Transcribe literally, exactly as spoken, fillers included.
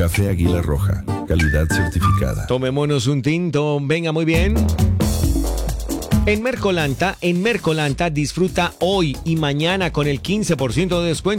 Café Águila Roja, calidad certificada. Tomémonos un tinto, venga, muy bien. En Mercolanta, en Mercolanta disfruta hoy y mañana con el quince por ciento de descuento